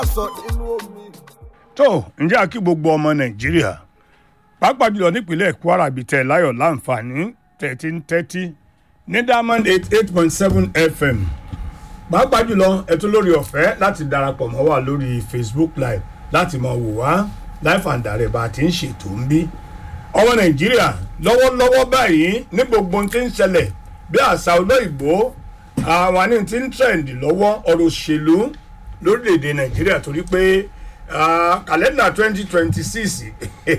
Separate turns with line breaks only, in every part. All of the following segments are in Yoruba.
tó ǹjẹ́ a kí gbogbo ọmọ nàìjíríà pàápàá jùlọ nípínlẹ̀ kwara bíi tẹ̀ láyọ̀ láǹfààní 1330 ní diamond 88.7 fm pàápàá jùlọ ẹ tún lórí ọ̀fẹ́ láti darapọ̀ mọ́ wa lórí facebook live láti máa wò wá live and direct bá a ti ń ṣètò ń bí ọmọ nàìjíríà lọ́wọ́lọ́wọ́ báyìí ní gbogbo ohun tí ń ṣẹlẹ̀ bí àṣà olóyìnbó àwọn àní tí ń trend lọ́wọ́ ọ̀rọ̀ òṣèlú lórílẹ̀‐èdè nàìjíríà torí pé kàlẹ́ndà 2026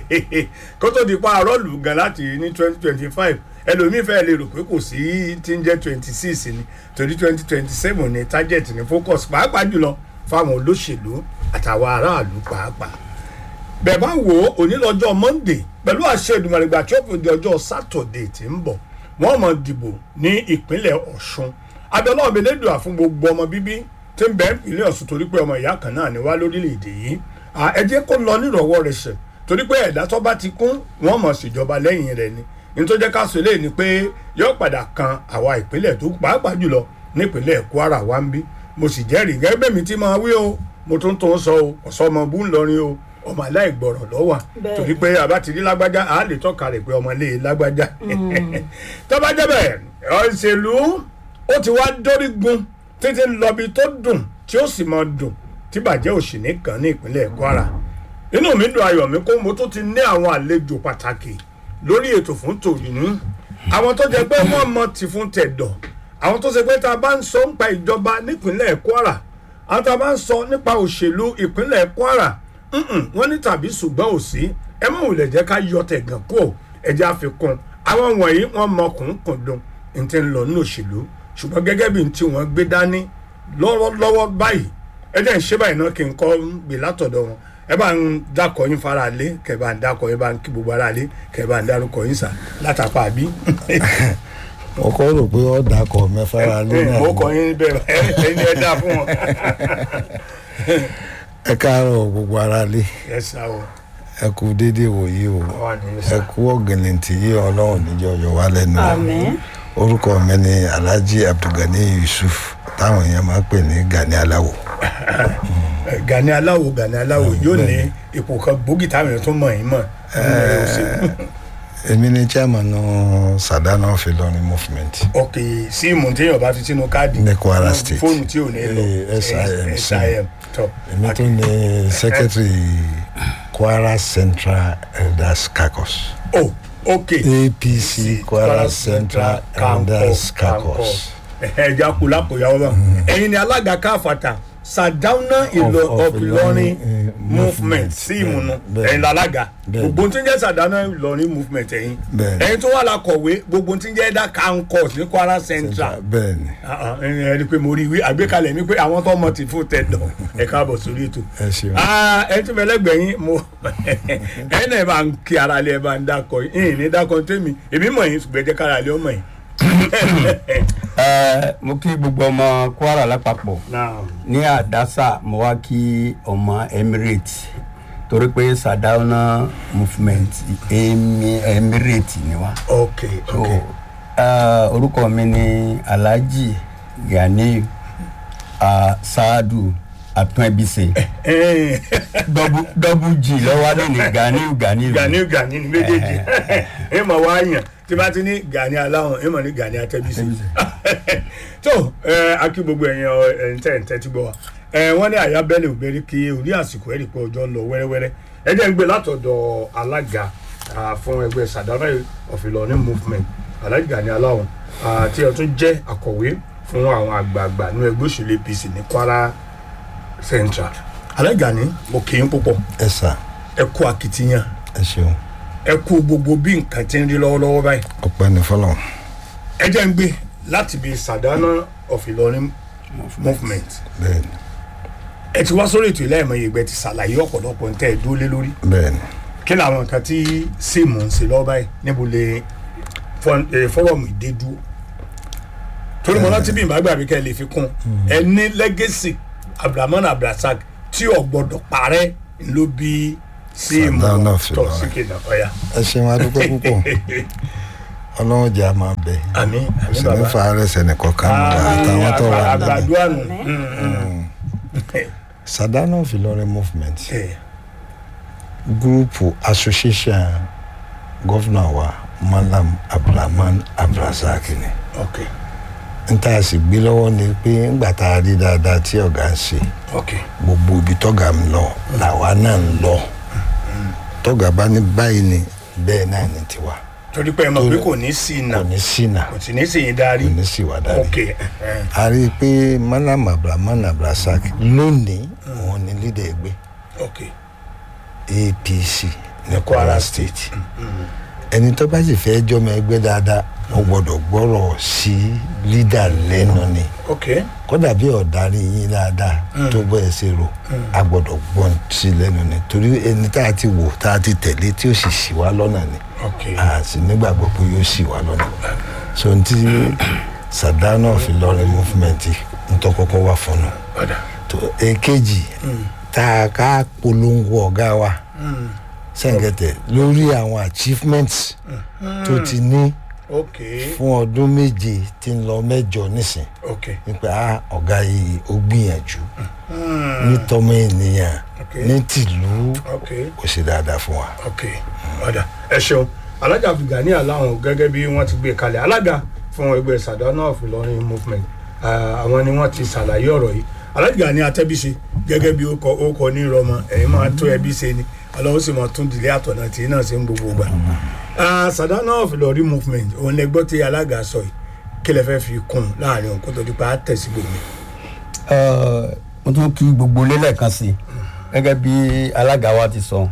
kó tó di pa àrọ́ọ̀lù gan láti ní 2025 ẹlòmíín fẹ́ lè rò pé kò sí tí ń jẹ́ 26 ni torí 2027 ní target ní focus pàápàá jùlọ fáwọn olóṣèlú àtàwọn aráàlú pàápàá bẹ́ẹ̀ bá wò ó onílọ́jọ́ monday pẹ̀lú àṣẹ ìdùmọ̀lẹ́gbà tí ó fi di ọjọ́ saturday tí ń bọ̀ wọ́n mọ̀ dìbò ní ìpínlẹ̀ ọ̀ṣun abẹ́lẹ́ ọ̀bẹ̀lẹ́dùà fún gbogbo ọmọ bíbí tí ń bẹ ìpínlẹ̀ ọ̀ṣun torí pé ọmọ ìyá kan náà ni wá lórílẹ̀‐èdè yìí ẹ jẹ́ kó lọ nírọ̀wọ́ rẹ̀ ṣẹ̀ torí pé ẹ̀dá tó bá ti kún wọ́n mọ̀ ṣèjọba lẹ́yìn rẹ̀ ni ní tó jẹ́ ká sọ eléyìí ni pé yóò padà kan àwa ìpínlẹ̀ tó pàápàá jùlọ nípínlẹ̀ kwara wa ń bí mo sì jẹ́rìí gẹ́gẹ́ bẹ́ẹ̀ mi ti máa wí o mo tún tó ń sọ o ọ̀sọ́ ọmọ bú ńlọrin o ọmọ aláìgbọràn lọ́wọ́ torí pé àbá ti rí lágbájá a lè tọ́ka rẹ̀ pé ọmọ ilé lágbájá tó bá jẹ́ bẹ́ẹ̀ òṣèlú ó ti wá dórígun títí lọ́bi tó dùn tí ó sì máa dùn tí bàjẹ́ òṣìní kan ní ìpínlẹ̀ kwara inú mi dùn ayọ̀ mi kó mo tún ti ní àwọn àlejò pàtàkì lórí ètò fún tòyìnú àwọn tó jẹ́ pé wọ́n mọ ti fún tẹ̀dọ̀ àwọn tó ṣe pé tá a bá ń sọ nípa ìjọba nípínlẹ̀ kwara àwọn tá a bá ń sọ nípa òṣèlú ìpínlẹ̀ kwara wọ́n ní tàbí ṣùgbọ́n ò sí ẹ má wulẹ̀ jẹ́ ká yọ tẹ̀gàn kú ò ẹjẹ́ àfikún àwọn wọ̀nyí wọ́n mọ kùnkùndùn ní ti ń lọ ní òṣèlú ṣùgbọ́n gẹ́gẹ́ bí tí wọ́n gbé dání lọ́wọ́lọ́wọ́ báyìí ẹ jẹ́ ń ṣe báyìí náà kí n kọ́ gbé látọ̀dọ̀ wọn ẹ bá ń dákọ̀ yín fara lé kẹ bá ń dákọ̀ yín bá ń kí gbogbo ara lé kẹ bá ń dárúkọ yín sà látàpá àbí.
mo kọ́ rò pé ó dákọ̀ mẹ́fara lé náà.
mo kọ́ yín bẹ́ẹ̀ ẹ̀yin ẹ dá fún wọn.
ẹ káàárọ̀ gbogbo ara lé ẹ kú déédéé wòye o ẹ kú ọ̀gìnìntì yìí ọlọ́run níjọ́ ọjọ́ wa lẹ́nu orúkọ mi ni alhaji abdulgani yusuf táwọn èèyàn máa ń pè ní gani aláwo.
gani aláwo yóò ní ipò kan gbòógì táwọn èèyàn tó mọ̀ yín mọ̀.
èmi ni chairman sadana of Ilorin movement.
ok síìmù téèyàn bá fi sínú káàdì
ní kwara state
fóònù tí ò ní lọ sim
tó. èmi tó ní secretary kwara central elders caucus.
oh ok
apc kwara central elders caucus.
ẹja kù lápòyàwó bá ẹ̀yin ni alága káfàtà Sardauna of Ilorin movement síìmù nù ẹ̀yin lálága gbogbo tí ń jẹ́ Sardauna Ilorin movement ẹ̀yin tó wà lákọ̀wé gbogbo tí ń jẹ́ ẹ̀dá kankos ní kwara central.
bẹ́ẹ̀ni
ẹni pé mo rí ìwé àgbékalẹ̀ mi pé àwọn tó mọ ti fún tẹ̀dọ̀ ẹ káàbọ̀ sórí ètò. ẹ tún bẹ lẹ́gbẹ̀ẹ́ yín mo ẹ̀yin náà ẹ bá ń kí ara lé ẹ bá ń dákọ̀ yín ní dákọ̀ tèmi èmi mọ̀ yín ṣùgbọ́n ẹ jẹ́ kára lé ọmọ yín.
mo kí gbogbo ọmọ kwara lápapọ̀ ní àdásà mo wá kí ọmọ Emirates torí pé Sardauna movement Emirates ni wá.
ok
orúkọ mi ni alhaji Gani Saadu Atúnẹ̀bísẹ̀ double G lọ́wọ́ lónìí
Gani ní méjèèjì ẹ mọ̀ wá yàn tí bá ti ní Gani aláwọ̀ ẹ mọ̀ ní Gani Atẹ́bísẹ̀ tó akí gbogbo ẹ̀yin tẹ̀ tí gbọ́ wa wọ́n ní àyábẹ́lẹ̀ òbẹ̀rí kí orí àsìkò ẹ̀rí pé ọjọ́ lọ wẹ́rẹ́wẹ́rẹ́ ẹ jẹ́ ń gbé látọ̀dọ̀ alága fún ẹgbẹ́ Sardauna of Ilorin movement alhaji Gani aláwọ̀ tí ó tún jẹ́ akọ̀wé fún àwọn àgbààgbà ní ẹgbẹ́ òṣèlú APC ní kwara central. alhaji Gani mo kì í púpọ̀
ẹ sà
ẹ kú akitiyan
ẹ ṣeun
ẹ kú gbogbo bí nǹkan ti ń rí lọ́wọ́lọ́wọ́ báyìí.
ọpẹ́ ní fọlọ́run.
ẹ jẹ́ ń gbé láti bí Sardauna of Ilorin movement.
bẹ́ẹ̀ni.
ẹ ti wá sórí ètò ilé ìmọ̀ ìgbẹ́ ti ṣàlàyé ọ̀pọ̀lọpọ̀ ń tẹ́ ẹ dúró lé lórí.
bẹ́ẹ̀ni.
kí ni àwọn nǹkan tí síìmù ń ṣe lọ́wọ́ báyìí níbo lè fọ́rọ̀mù ìdédúró. torí mo rántí bí ìbágbà mi kẹ́ ẹ lè fi kún ẹ ní legacy Abdulrahman Abdulrasaq tí ò gbọdọ̀ parẹ́ ló bí síìmù tọ̀ sí kéde ọ̀ya.
ẹ ṣeun adúpẹ́ púpọ̀ ọlọ́run jẹ́ àmọ́ bẹ́ẹ̀
àmín
sì ní fàárẹ̀ sẹ́ni kọ̀ọ̀kan àtàwọn tó wà
àgbàdo àná
Sadana of Ilorin movement group association governor wa Malam Abdulrahman Abdulrazak ni.
Okay.
n ta sì gbé lọ́wọ́ ni pé ńgbà tá a rí dáadáa tí ọ̀gá ń ṣe gbogbo ibi tọ́gà ń lọ làwa náà ń lọ tọ́gà bá ní báyìí ni bẹ́ẹ̀ náà ní tiwa.
torí pé ẹ mọ̀ pé kò ní sí iná
kò ní sí iná
kò sì ní sí yín darí
kò ní sí wa darí. a rí i pé Malam Abdulrahman Abdulrazak lónìí òun ni leader ẹgbẹ́ APC ní Kwara State. ẹni tó bá sì fẹ́ jọmọ ẹgbẹ́ dáadáa ó gbọ́dọ̀ gbọ́rọ̀ sí lídà lẹ́nu ni kódà bí ọ̀darí yín dáadáa tó bọ́ ẹ ṣe rò a gbọ́dọ̀ gbọ́n sí lẹ́nu ni torí ẹni tá a ti wò tá a ti tẹ̀lé tí ó sì ṣì wá lọ́nà ni a sì nígbàgbọ́ pé yóò ṣì wá lọ́nà so n ti Sadana of Ilorin movement n tó kọ́kọ́ wà fún un èkejì tá a ká polongo ọ̀gá wa sẹ́ńgẹ̀tẹ̀ lórí àwọn achievements tó ti ní fún ọdún méje tí ń lọ mẹ́jọ nísìn nípa ọ̀gá yìí ó gbìyànjú ní tọmọ ènìyàn ní tìlú ó ṣe dáadáa fún wa.
ẹ ṣeun Alhaji Abdulgani aláwọn gẹ́gẹ́ bí wọ́n ti gbé kalẹ̀ alága fún ẹgbẹ́ Sadana of Ilorin movement àwọn ni wọ́n ti ṣàlàyé ọ̀rọ̀ yìí. Alhaji Gani Atẹ́bíṣe gẹ́gẹ́ bí ó kọ ní ìrọmọ ẹ̀yin máa tó ẹbí ṣe ni Ọlọ́run sì máa tún dìlé àtọ̀nà tí náà ṣe ń gbogbo gbà. Sadana of Ilorin movement òun lẹ gbọ́ tí alága sọ yìí kí lẹ fẹ́ fi kún láàrin òun kó tó di pa á tẹ̀sí gbòmí.
mo tún kí gbogbo lélẹ̀kan sí i gẹ́gẹ́ bí alága wa ti sọ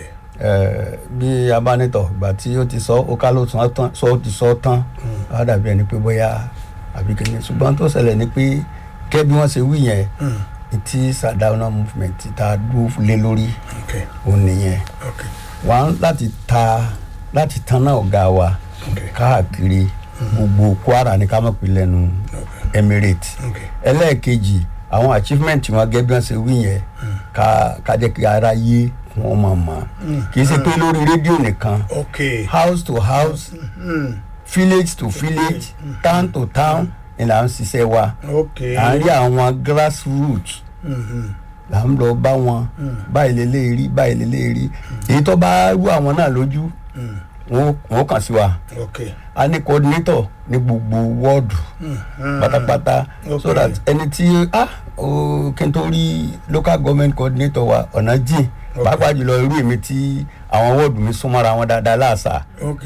bí abánitọ̀ ìgbà tí ó ti sọ ó ká ló ti sọ tán á dàbí ẹni pé bóyá àbí kìíní ṣùgbọ́n tó ṣẹlẹ̀ ni pé kẹ́ bí wọ́n ṣe wí yẹn tí Sadana movement ta dúró lé lórí òun nìyẹn wọ́n láti tanná ọ̀gá wa káàkiri gbogbo Kwara ní ká mọ̀ pé lẹ́nu Emirates ẹlẹ́ẹ̀kejì àwọn achievement wọn gẹ́gẹ́ bí wọ́n ṣe wí yẹn ká jẹ́ kí ara yé wọn mọ̀ kì í ṣe pé lórí rédíò nìkan house to house village to village town to town là ń ṣiṣẹ́ wa à ń rí àwọn grassroots là ń lọ bá wọn báyìí lélẹ́ rí èyí tó bá rú àwọn náà lójú wọn kàn sí wa a ní coordinator ní gbogbo wọ́ọ̀dù pátápátá so that ẹni tí kí n tó rí local government coordinator wa ọ̀nà jìn pàápàá jùlọ irú èmi tí àwọn wọ́ọ̀dù mi súnmọ́ra wọn dáadáa láàṣà.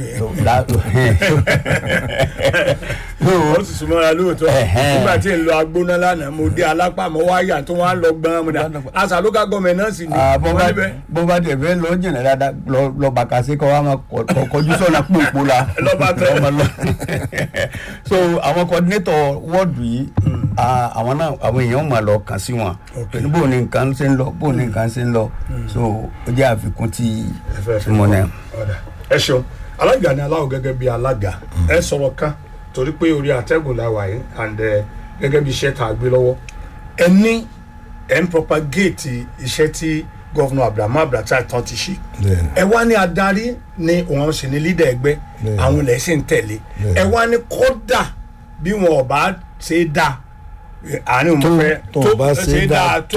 ó sì súnmọ́ra lóòótọ́ nígbà tí n lọ agbóná lánàá mo dé alápá mo wá yà tó wá lọ gbọ́n mo dà àṣà local government náà sì ní.
bó bá dẹ̀ fẹ́ lọ jìnnà dáadáa lọ bàkàṣe kọ́ wa máa kọjú sọ́nà pòpò la.
lọ́ba tẹ́.
so àwọn coordinator wọ́ọ̀dù yìí àwọn náà àwọn èèyàn máa lọ kàn sí wọn pẹ̀lú bó ní nǹkan ṣe ń lọ so ó jẹ́ àfikún tí mo ní.
ẹ ṣeun Alhaji Gani Aláò gẹ́gẹ́ bí alága ẹ sọ̀rọ̀ kan torí pé orí àtẹ́gùn la wà yìí and gẹ́gẹ́ bí iṣẹ́ tá a gbé lọ́wọ́ ẹ ń propagate iṣẹ́ tí gọ́vùnà Abdulrahman Abdulrazak tán ti ṣe ẹ wá ní adarí ní òun sì ní leader ẹgbẹ́ àwọn ilẹ̀ sì ń tẹ̀lé ẹ wá ní kódà bí wọn ò bá ṣe dá àárín òun fẹ́ tó bá ṣe dá tó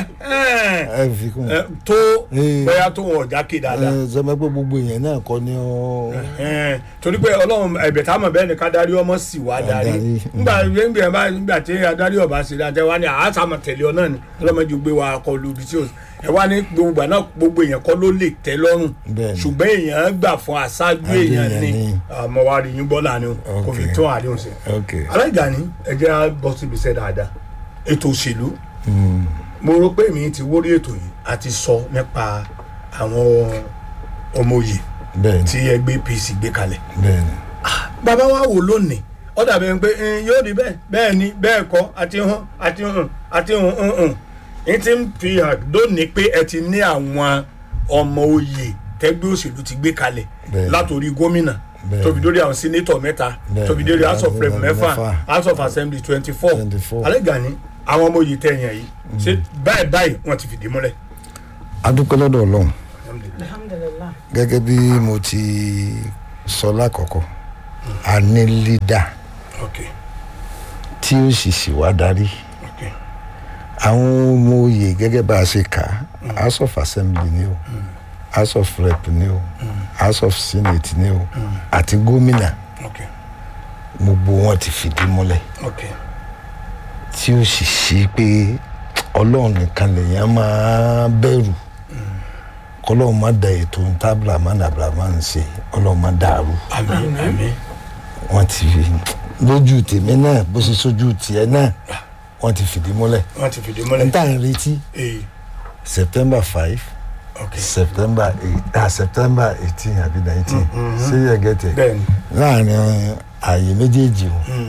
bóyá tó wọn ọjà kì dáadáa.
sọmọ pé gbogbo èèyàn náà kọ́ ni ọ.
torí pé Ọlọ́run ẹ̀bẹ̀ táwọn bẹ́ẹ̀ ni ká darí ọmọ sì wá darí nígbà tí adarí ọba ṣe dáadáa wá ní àásàmọ̀ tẹ̀lé ọ náà ni ọlọ́mọdé gbé wa kọ lu ibi tí ó ẹ wá ní gbogbo àná gbogbo èèyàn kọ́ ló lè tẹ́ lọ́rùn ṣùgbọ́n èèyàn gbà fún aṣáájú èèyàn ní àmọ́ wa rí yín bọ́lá ni kò fi tún àdéhùn sí. Alhaji Gani ẹ jẹ́ bọ́ síbi iṣẹ́ dáadáa ètò òṣèlú mo rò pé mi ti wórí ètò yìí àti sọ nípa àwọn ọmọ òye tí ẹgbẹ́ APC gbé kalẹ̀ bàbá wa wò lónìí ó dàbí pé yóò rí bẹ́ẹ̀ ni bẹ́ẹ̀ kọ́ àti hàn ní ti ń fi hàn lónìí pé ẹ ti ní àwọn ọmọ òye tẹgbẹ́ òṣèlú ti gbé kalẹ̀ látòrí gómìnà tóbi dórí àwọn sínétọ̀ mẹ́ta tóbi dórí house of rep 6 house of assembly 24 Alhaji Gani àwọn ọmọ òye tẹ̀yìn yìí ṣe báyìí wọ́n ti fìdí múlẹ̀.
a dúpẹ́ lọ́dọ̀ Ọlọ́run
alhamdulillah
gẹ́gẹ́ bí mo ti sọ lákọ̀ọ́kọ́ a ní lídà tí ó sì sì wá darí àwọn ọmọ oyè gẹ́gẹ́ bá a ṣe kà á house of assembly ni o house of rep ni o house of senate ni o àti gómìnà gbogbo wọn ti fìdí múlẹ̀ tí ó sì ṣe pé ọlọ́run nìkan lèèyàn máa bẹ̀rù kọ́lọ́run má da ètò tábìlàmánà ń ṣe ọlọ́run má dàrú.
àmín.
wọ́n ti lójú tèmi náà bó ṣe sójú tiẹ̀ náà wọ́n ti fìdí múlẹ̀. n tá à ń retí September 5 September 18 àbí 19 ṣé yẹ gẹ́tẹ̀ láàrin ààyè méjèèjì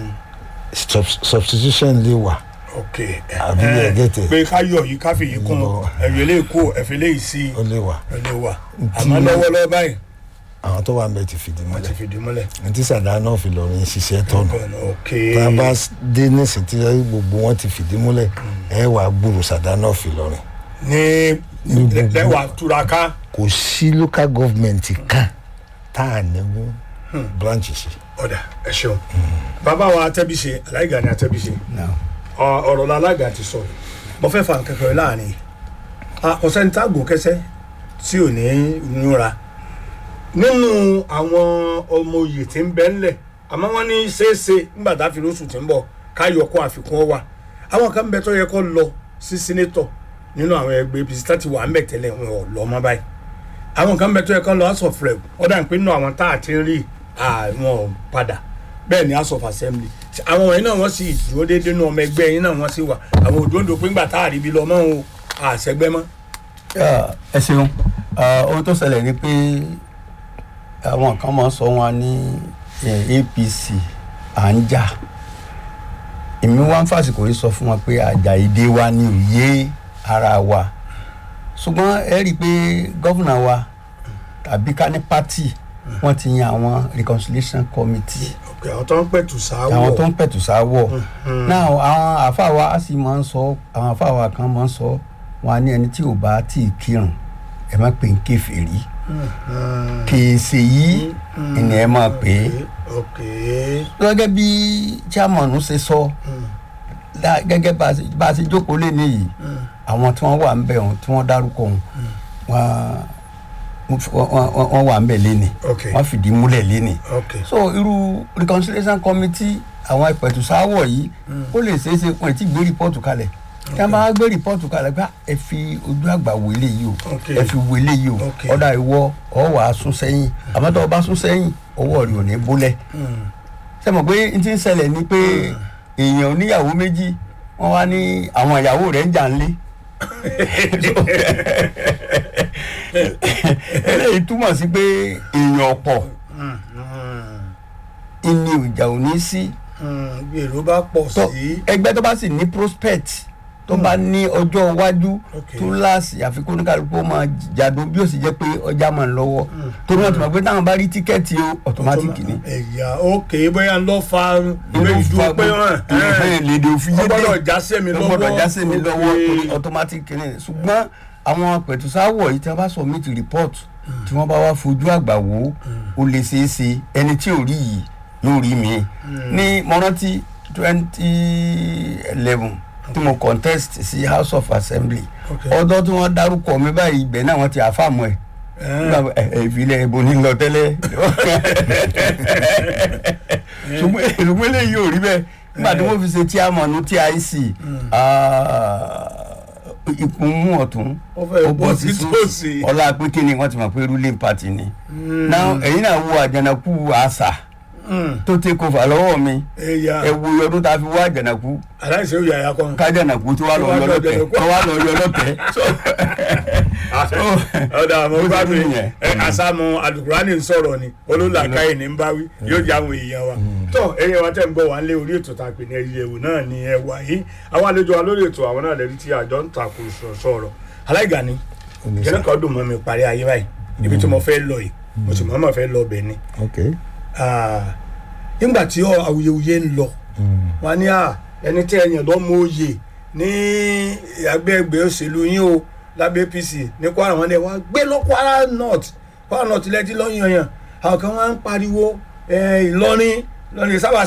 o substitution lè wà. àbí yẹ gẹ́tẹ̀.
pé ká yọ yìí ká fi yìí kún ẹ̀yọ́ lè kó ẹ̀fẹ́ lè sí.
ó lè wà.
àmọ́ lọ́wọ́lọ́wọ́ báyìí.
àwọn tó wà ń bẹ ti fìdí múlẹ̀. ntí sàdá náà fi lọrin ṣiṣẹ́ tọ̀nà. tá a bá dé nísìnyí tí gbogbo wọn ti fìdí múlẹ̀ ẹ wà gbúrò sàdá náà fi lọrin.
ní lẹ́wà túraká.
kò sí local government kan tá a ní branch ṣe.
ọ̀dà ẹ ṣeun. bàbá wa Atẹ́bíṣe Aláìgà ni Atẹ́bíṣe ọ̀rọ̀ la Aláìgà ti sọ mo fẹ́ fa nǹkan kan láàrin ọ̀sẹ̀ ní tágò kẹsẹ́ tí ò ní yúnra nínú àwọn ọmọ oyè tí ń bẹ ńlẹ̀ àmọ́ wọ́n ní ṣeéṣe nígbà tá a fi lóṣù tí ń bọ̀ káyọ̀ kó àfikún wà àwọn kan bẹ tó yẹ kó lọ sí sínétọ̀ nínú àwọn ẹgbẹ́ APC tá ti wà ń bẹ̀ tẹ́lẹ̀ wọn ò lọ mọ́ báyìí àwọn kan bẹ tó yẹ kó lọ house of rep ọ̀dà ń pín nínú àwọn tá a ti ń rí àwọn padà bẹ́ẹ̀ ni house of assembly àwọn wọ̀nyí náà wọ́n sì dúró déédéé nínú ọmọ ẹgbẹ́ yín náà wọ́n sì wà àwọn òdòdó pé ńgbà tá a rí ibi lọ mọ́ o àṣẹgbẹ́ mọ́.
ẹ ṣeun ohun tó ṣẹlẹ̀ ni pé àwọn kan máa ń sọ wọn ní APC à ń jà èmi wá ń fàsìkò yìí sọ fún wọn pé àjà ìdè wa ni òye ara wa ṣùgbọ́n ẹ rí i pé gọ́vùnà wa tàbí ká ní pátì wọ́n ti yan àwọn reconciliation committee.
àwọn tó ń pẹ̀tù sáwọ̀.
náà àwọn àfáà wa á sì máa ń sọ àwọn àfáà wa kan máa ń sọ wọn á ní ẹni tí ò bá tí ì kírun ẹ má pè ń kèfèrí kèsè yìí ni ẹ máa pè é. gẹ́gẹ́ bí chairman ṣe sọ gẹ́gẹ́ bá a ṣe jókòó lé níyì àwọn tí wọ́n wà ń bẹ̀ tí wọ́n dárúkọ wọ́n wà ń bẹ̀ léni wọ́n fìdí múlẹ̀ léni. so irú reconciliation committee àwọn ìpẹ̀tùsáwọ̀ yìí ó lè ṣeé ṣe pọ̀ tí gbé rìpọ́ọ̀tù kalẹ̀ kí a máa gbé rìpọ́ọ̀tù kalẹ̀ pé ẹ fi ojú àgbà wo eléyìí o ẹ fi wo eléyìí o ọ̀dà ìwọ ọ̀ wà á sún sẹ́yìn àmọ́ tó o bá sún sẹ́yìn ọwọ́ rẹ̀ ò ní bólẹ̀. ṣé mo pé n ti ń ṣẹlẹ̀ ni pé èèyàn oníyàwó méjì wọ́n wá ní àwọn ìyàwó rẹ̀ ń jà ń lé. eléyìí túmọ̀ sí pé èèyàn ọ̀pọ̀ ìní ìjà ò ní sí.
èrò bá pọ̀ sí.
ẹgbẹ́ tó bá sì ní prospect tó bá ní ọjọ́ iwájú túláàsì àfikún oníkàlùkù máa jàdùn bí ó sì jẹ́ pé ọjà máa ń lọ́wọ́ torí wọn ti mọ̀ pé táwọn bá rí tíkẹ́ẹ̀tì ọ̀tọ́mátìkì ni.
ẹ̀yà òkè bóyá ń lọ fa ìwé ìdúró pé
lédè òfin yé dé
ọgbọ́dọ̀ jásẹ́ mi
lọ́wọ́ torí ọ̀tọ́mátìkì ni ṣùgbọ́n àwọn pẹ̀tùsáwọ̀ yìí tí wọ́n bá submit report tí wọ́n bá wá fojú àgbà wò ó lè ṣeé ṣe ẹni tí ò rí yìí yóò rí mi. ní mo rántí 2011 tí mo contest sí House of Assembly ọdọ tí wọ́n dárúkọ mi báyìí ibẹ̀ náà wọ́n ti àfàmù ẹ̀ ìfilẹ̀ ìbò ní lọ tẹ́lẹ̀ ṣùgbọ́n eléyìí ò rí bẹ́ẹ̀ nígbà tí wọ́n fi ṣe chairman TIC ipò mú ọ̀tún ó bọ́ sí sósì ọlá pé kí ni wọ́n ti mọ̀ pé ruling party ni. now ẹ̀yin náà wo àjànàkú àṣà tó take over lọ́wọ́ mi ẹ wo ọdún tá a fi wá àjànàkú
aláìsí òye àyà kan
kájànàkú tí wàá lọ yọ lọ́tẹ̀
ọ̀dà àmọ́ bá mi àsámu alukurani ń sọ̀rọ̀ ni olólàkàyè ní ń báwí yóò jẹ́ àwọn èèyàn wa tó ẹ̀yẹ wa tẹ̀ ń bọ̀ wá lé orí ètò tá a pè ní ẹ̀yẹ̀wò náà ni ẹ wà yìí àwọn àlejò wa lórí ètò àwọn náà lẹ́rí tí àjọ ń takò sọ̀rọ̀ Aláìgà ni ìjẹ́nà kan dùn mọ́ mi parí ayé báyìí ibi tí mo fẹ́ lọ yìí mo sì mọ́ fẹ́ lọ bẹ̀ ni nígbà tí awuyewuye ń lọ wọn ní ẹni tí ẹyàn lọ́mọ oyè ní agbègbè òṣèlú yín o lábẹ́ APC ní Kwara wọn ni wọ́n gbé lọ Kwara North lẹ́tí lọ́yìn ọ̀yàn àwọn kan wọ́n ń pariwo Ìlọrin sábà